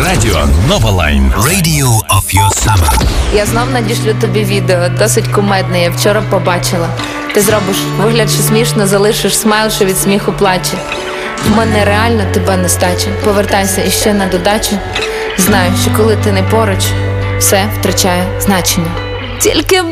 Радіо Нова Лайн. Radio of your summer. Я знов надішлю тобі відео, досить кумедне, я вчора побачила. Ти зробиш вигляд, що смішно, залишиш смайл, що від сміху плаче. В мене реально тебе нестача. Повертайся іще на додачу. Знаю, що коли ти не поруч, все втрачає значення. Тільки